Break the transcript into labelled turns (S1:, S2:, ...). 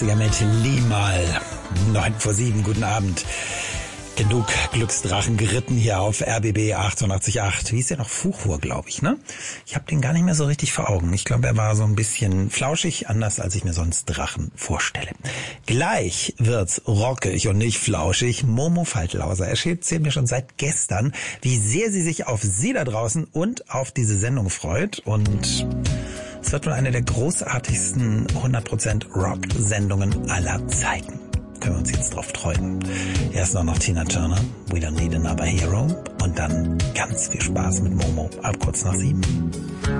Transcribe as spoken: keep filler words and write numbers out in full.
S1: Mit Limal. neun vor sieben, guten Abend. Genug Glücksdrachen geritten hier auf R B B achtundachtzig Komma acht. Wie ist der noch? Fuchur, glaube ich, ne? Ich habe den gar nicht mehr so richtig vor Augen. Ich glaube, er war so ein bisschen flauschig, anders als ich mir sonst Drachen vorstelle. Gleich wird's rockig und nicht flauschig. Momo Faltlauser erzählt mir schon seit gestern, wie sehr sie sich auf Sie da draußen und auf diese Sendung freut. Und es wird wohl eine der großartigsten hundert Prozent Rock-Sendungen aller Zeiten. Können wir uns jetzt drauf träumen. Erst noch, noch Tina Turner, We Don't Need Another Hero. Und dann ganz viel Spaß mit Momo ab kurz nach sieben.